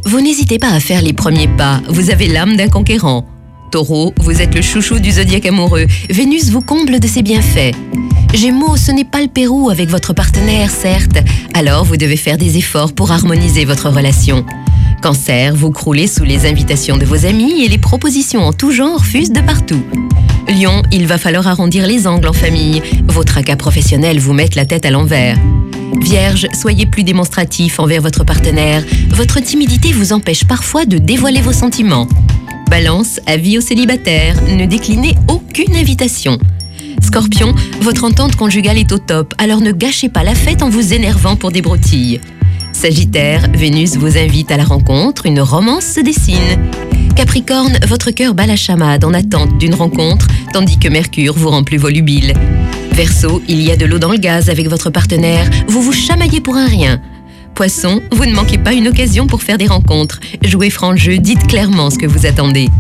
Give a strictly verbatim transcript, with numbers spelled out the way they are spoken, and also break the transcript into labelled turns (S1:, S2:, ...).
S1: vous n'hésitez pas à faire les premiers pas, vous avez l'âme d'un conquérant. Taureau, vous êtes le chouchou du zodiaque amoureux, Vénus vous comble de ses bienfaits. Gémeaux, ce n'est pas le Pérou avec votre partenaire, certes, alors vous devez faire des efforts pour harmoniser votre relation. Cancer, vous croulez sous les invitations de vos amis et les propositions en tout genre fusent de partout. Lion, il va falloir arrondir les angles en famille, vos tracas professionnels vous mettent la tête à l'envers. Vierge, soyez plus démonstratif envers votre partenaire, votre timidité vous empêche parfois de dévoiler vos sentiments. Balance, avis aux célibataires, ne déclinez aucune invitation. Scorpion, votre entente conjugale est au top, alors ne gâchez pas la fête en vous énervant pour des broutilles. Sagittaire, Vénus vous invite à la rencontre, une romance se dessine. Capricorne, votre cœur bat la chamade en attente d'une rencontre, tandis que Mercure vous rend plus volubile. Verseau, il y a de l'eau dans le gaz avec votre partenaire, vous vous chamaillez pour un rien. Poisson, vous ne manquez pas une occasion pour faire des rencontres. Jouez franc jeu, dites clairement ce que vous attendez.